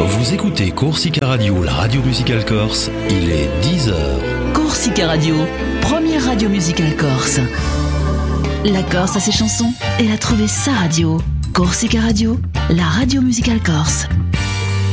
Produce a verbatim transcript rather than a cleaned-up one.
Vous écoutez Corsica Radio, la radio musicale corse, il est dix heures. Corsica Radio, première radio musicale corse. La Corse a ses chansons, elle a trouvé sa radio. Corsica Radio, la radio musicale corse.